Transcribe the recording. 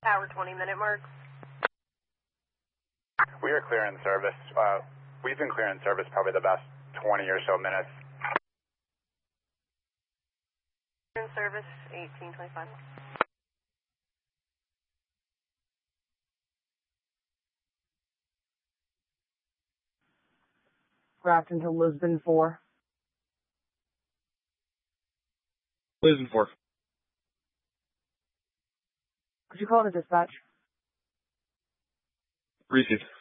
Hour 20-minute mark. We are clear in service. We've been clear in service probably the best 20 or so minutes. In service, 1825. Grafton to Lisbon 4. Lisbon 4. Could you call in a dispatch? Received.